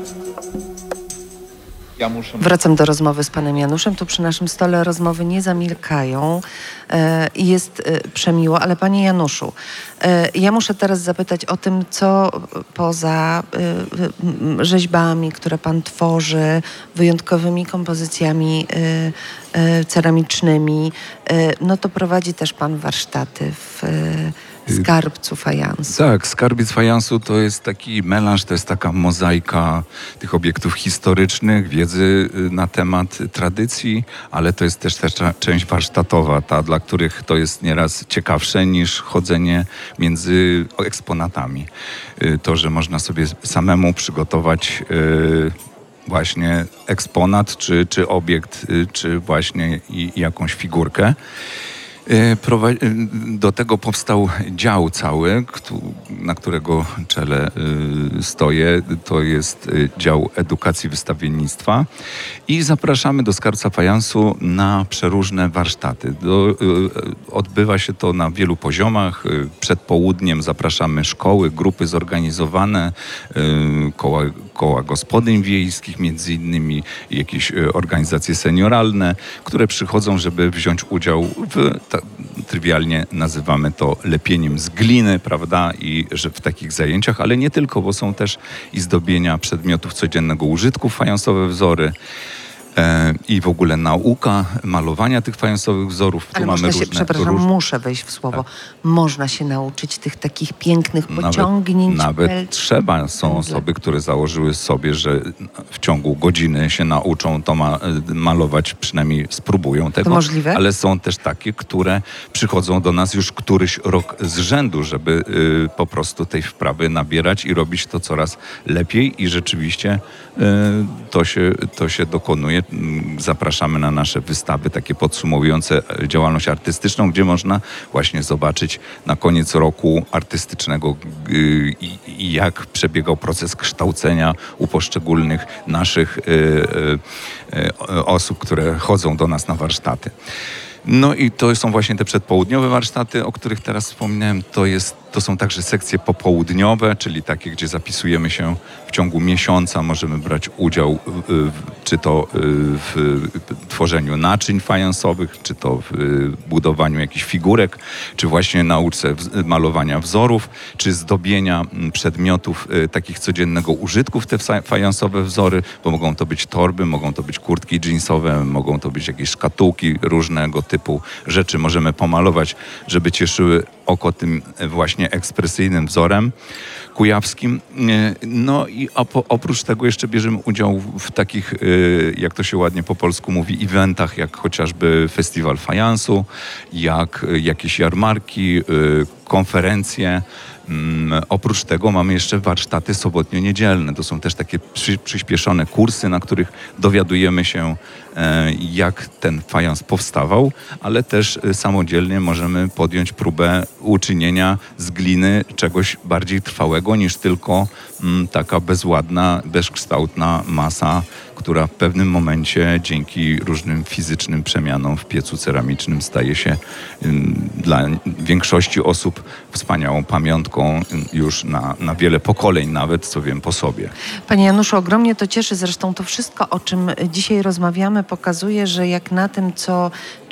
Wracam do rozmowy z panem Januszem. Tu przy naszym stole rozmowy nie zamilkają i jest przemiło. Ale panie Januszu, ja muszę teraz zapytać o tym, co poza rzeźbami, które pan tworzy, wyjątkowymi kompozycjami ceramicznymi, no to prowadzi też pan warsztaty w skarbcu fajansu. Tak, skarbiec fajansu to jest taki melanż, to jest taka mozaika tych obiektów historycznych, wiedzy na temat tradycji, ale to jest też część warsztatowa, ta, dla których to jest nieraz ciekawsze niż chodzenie między eksponatami. To, że można sobie samemu przygotować właśnie eksponat, czy obiekt, czy właśnie jakąś figurkę. Do tego powstał dział cały, na którego czele stoję. To jest dział edukacji wystawiennictwa i zapraszamy do skarbca fajansu na przeróżne warsztaty. Odbywa się to na wielu poziomach. Przed południem zapraszamy szkoły, grupy zorganizowane, koła gospodyń wiejskich, między innymi jakieś organizacje senioralne, które przychodzą, żeby wziąć udział trywialnie nazywamy to lepieniem z gliny, prawda, i że w takich zajęciach, ale nie tylko, bo są też i zdobienia przedmiotów codziennego użytku, fajansowe wzory, i w ogóle nauka malowania tych fajansowych wzorów. Ale można się, przepraszam, muszę wejść w słowo. Tak. Można się nauczyć tych takich pięknych pociągnięć. Nawet trzeba. Są osoby, które założyły sobie, że w ciągu godziny się nauczą to malować, przynajmniej spróbują tego. To możliwe? Ale są też takie, które przychodzą do nas już któryś rok z rzędu, żeby po prostu tej wprawy nabierać i robić to coraz lepiej i rzeczywiście to się dokonuje. Zapraszamy na nasze wystawy takie podsumowujące działalność artystyczną, gdzie można właśnie zobaczyć na koniec roku artystycznego i jak przebiegał proces kształcenia u poszczególnych naszych osób, które chodzą do nas na warsztaty. No i to są właśnie te przedpołudniowe warsztaty, o których teraz wspominałem. To są także sekcje popołudniowe, czyli takie, gdzie zapisujemy się w ciągu miesiąca. Możemy brać udział czy to w tworzeniu naczyń fajansowych, czy to w budowaniu jakichś figurek, czy właśnie nauce malowania wzorów, czy zdobienia przedmiotów takich codziennego użytku w te fajansowe wzory, bo mogą to być torby, mogą to być kurtki dżinsowe, mogą to być jakieś szkatułki różnego typu rzeczy. Możemy pomalować, żeby cieszyły oko tym właśnie ekspresyjnym wzorem kujawskim. No i oprócz tego jeszcze bierzemy udział w takich, jak to się ładnie po polsku mówi, eventach, jak chociażby Festiwal Fajansu, jak jakieś jarmarki, konferencje. Oprócz tego mamy jeszcze warsztaty sobotnio-niedzielne. To są też takie przyspieszone kursy, na których dowiadujemy się, jak ten fajans powstawał, ale też samodzielnie możemy podjąć próbę uczynienia z gliny czegoś bardziej trwałego niż tylko taka bezładna, bezkształtna masa, która w pewnym momencie dzięki różnym fizycznym przemianom w piecu ceramicznym staje się dla większości osób wspaniałą pamiątką już na wiele pokoleń nawet, co wiem po sobie. Panie Januszu, ogromnie to cieszy. Zresztą to wszystko, o czym dzisiaj rozmawiamy, pokazuje, że jak na tym, co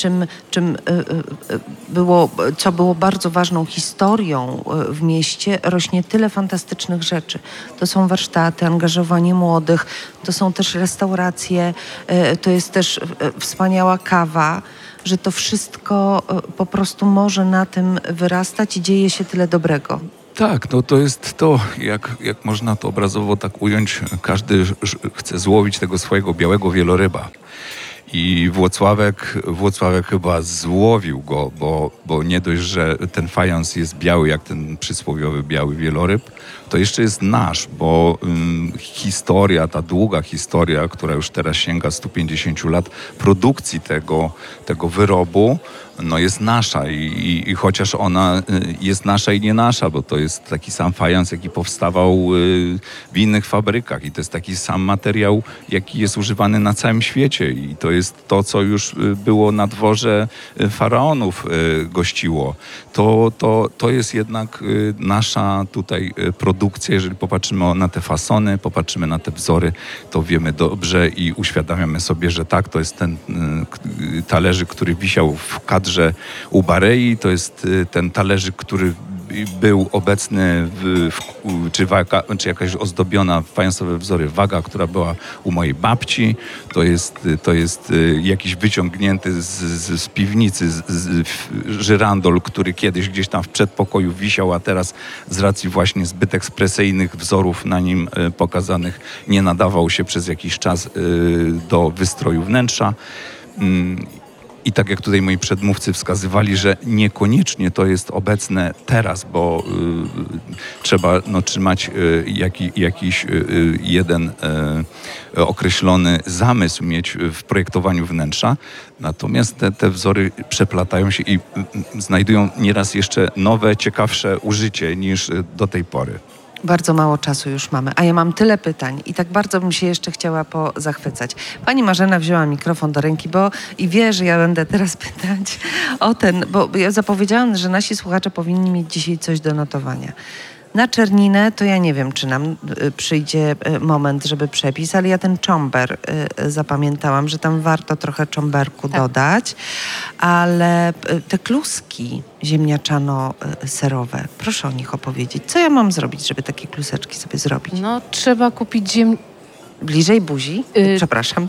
było bardzo ważną historią w mieście, rośnie tyle fantastycznych rzeczy. To są warsztaty, angażowanie młodych, to są też restauracje, to jest też wspaniała kawa, że to wszystko po prostu może na tym wyrastać i dzieje się tyle dobrego. Tak, no to jest to, jak można to obrazowo tak ująć, każdy chce złowić tego swojego białego wieloryba. I Włocławek chyba złowił go, bo nie dość, że ten fajans jest biały, jak ten przysłowiowy biały wieloryb, to jeszcze jest nasz, bo historia, ta długa historia, która już teraz sięga 150 lat produkcji tego wyrobu, no jest nasza i chociaż ona jest nasza i nie nasza, bo to jest taki sam fajans, jaki powstawał w innych fabrykach i to jest taki sam materiał, jaki jest używany na całym świecie i to jest to, co już było na dworze faraonów gościło. To jest jednak nasza tutaj produkcja. produkcja, jeżeli popatrzymy na te fasony, popatrzymy na te wzory, to wiemy dobrze i uświadamiamy sobie, że tak, to jest ten talerzyk, który wisiał w kadrze u Barei, to jest ten talerzyk, który był obecny czy jakaś ozdobiona fajansowe wzory waga, która była u mojej babci. To jest jakiś wyciągnięty z piwnicy żyrandol, który kiedyś gdzieś tam w przedpokoju wisiał, a teraz z racji właśnie zbyt ekspresyjnych wzorów na nim pokazanych nie nadawał się przez jakiś czas do wystroju wnętrza. I tak jak tutaj moi przedmówcy wskazywali, że niekoniecznie to jest obecne teraz, bo trzeba trzymać jakiś jeden określony zamysł mieć w projektowaniu wnętrza. Natomiast te wzory przeplatają się i znajdują nieraz jeszcze nowe, ciekawsze użycie niż do tej pory. Bardzo mało czasu już mamy, a ja mam tyle pytań i tak bardzo bym się jeszcze chciała pozachwycać. Pani Marzena wzięła mikrofon do ręki, i wie, że ja będę teraz pytać o bo ja zapowiedziałam, że nasi słuchacze powinni mieć dzisiaj coś do notowania. Na Czerninę to ja nie wiem, czy nam przyjdzie moment, żeby przepis, ale ja ten czomber zapamiętałam, że tam warto trochę czomberku dodać, ale te kluski ziemniaczano-serowe, proszę o nich opowiedzieć. Co ja mam zrobić, żeby takie kluseczki sobie zrobić? No, trzeba kupić Bliżej buzi? Przepraszam.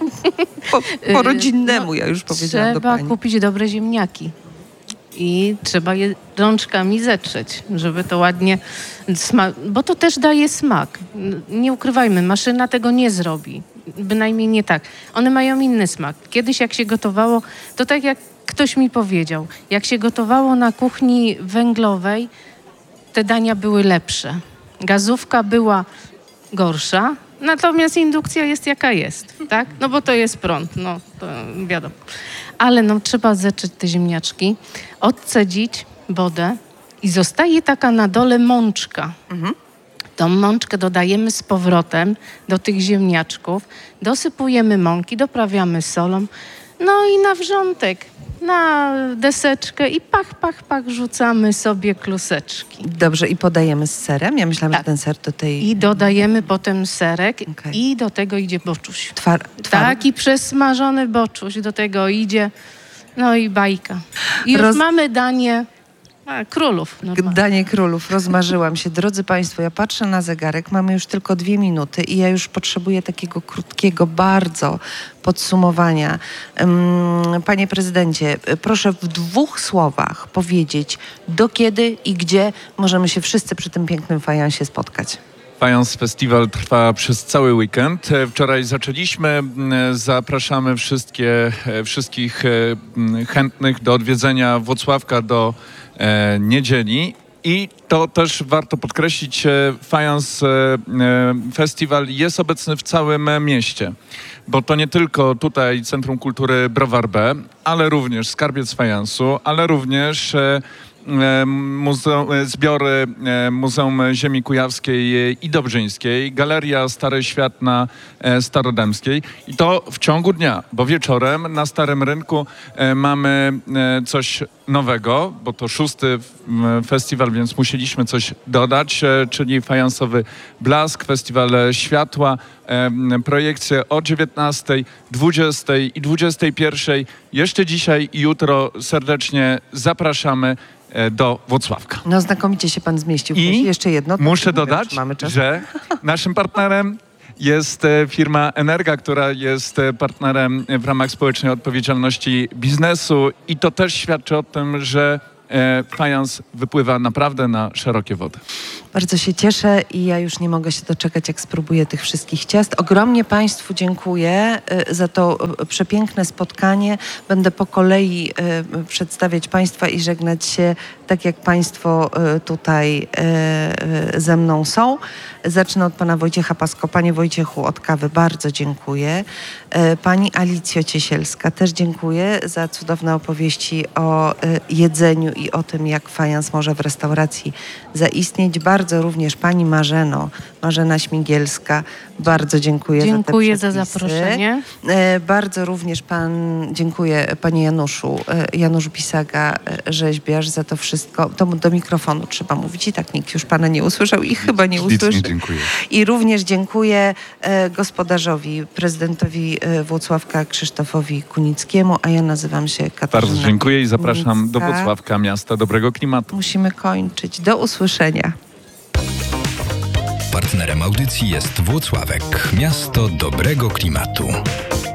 Po rodzinnemu ja już powiedziałam do pani. Trzeba kupić dobre ziemniaki. I trzeba je rączkami zetrzeć, żeby to ładnie bo to też daje smak. Nie ukrywajmy, maszyna tego nie zrobi. Bynajmniej nie tak. One mają inny smak. Kiedyś jak się gotowało, to tak jak ktoś mi powiedział, jak się gotowało na kuchni węglowej, te dania były lepsze. Gazówka była gorsza, natomiast indukcja jest jaka jest, tak? No bo to jest prąd, to wiadomo. Ale trzeba zetrzeć te ziemniaczki, odcedzić wodę i zostaje taka na dole mączka. Tą mączkę dodajemy z powrotem do tych ziemniaczków, dosypujemy mąki, doprawiamy solą, i na wrzątek, na deseczkę i pach, rzucamy sobie kluseczki. Dobrze, i podajemy z serem? Ja myślałam, że ten ser do tej... I dodajemy potem serek i do tego idzie boczuś. Taki przesmażony boczuś, do tego idzie, i bajka. I już mamy danie królów. Normalnie. Danie królów, rozmarzyłam się. Drodzy Państwo, ja patrzę na zegarek, mamy już tylko 2 minuty i ja już potrzebuję takiego krótkiego, bardzo podsumowania. Panie prezydencie, proszę w 2 słowach powiedzieć, do kiedy i gdzie możemy się wszyscy przy tym pięknym fajansie spotkać. Fajans Festiwal trwa przez cały weekend. Wczoraj zaczęliśmy. Zapraszamy wszystkich chętnych do odwiedzenia Włocławka do niedzieli. I to też warto podkreślić, Fajans Festiwal jest obecny w całym mieście, bo to nie tylko tutaj Centrum Kultury Browar B, ale również Skarbiec Fajansu, ale również zbiory Muzeum Ziemi Kujawskiej i Dobrzyńskiej, Galeria Stary Świat na Starodębskiej i to w ciągu dnia, bo wieczorem na Starym Rynku mamy coś nowego, bo to 6. festiwal, więc musieliśmy coś dodać, czyli fajansowy blask, festiwal światła, projekcje o 19, 20 i 21. Jeszcze dzisiaj i jutro serdecznie zapraszamy do Włocławka. Znakomicie się pan zmieścił. I jeszcze jedno. Muszę dodać, że naszym partnerem jest firma Energa, która jest partnerem w ramach społecznej odpowiedzialności biznesu i to też świadczy o tym, że fajans wypływa naprawdę na szerokie wody. Bardzo się cieszę i ja już nie mogę się doczekać, jak spróbuję tych wszystkich ciast. Ogromnie Państwu dziękuję za to przepiękne spotkanie. Będę po kolei przedstawiać Państwa i żegnać się tak, jak Państwo tutaj ze mną są. Zacznę od pana Wojciecha Pasko. Panie Wojciechu, od kawy bardzo dziękuję. Pani Alicjo Ciesielska, też dziękuję za cudowne opowieści o jedzeniu i o tym, jak fajans może w restauracji zaistnieć. Bardzo również pani Marzena Śmigielska, bardzo dziękuję Dziękuję za te za przepisy. zaproszenie. Bardzo również dziękuję panie Januszu, Janusz Bisaga, rzeźbiarz, za to wszystko. To do mikrofonu trzeba mówić i tak nikt już pana nie usłyszał i chyba nie Ślicznie usłyszy. dziękuję. I również dziękuję gospodarzowi, prezydentowi Włocławka Krzysztofowi Kunickiemu, a ja nazywam się Katarzyna Bardzo dziękuję i zapraszam do Kunicka. Włocławka, miasta dobrego klimatu. Musimy kończyć. Do usłyszenia. Partnerem audycji jest Włocławek, miasto dobrego klimatu.